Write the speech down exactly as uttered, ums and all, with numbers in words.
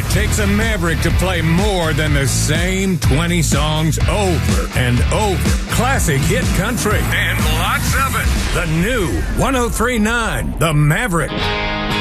takes a Maverick to play more than the same twenty songs over and over. Classic hit country and lots of it. The new one oh three point nine, The Maverick.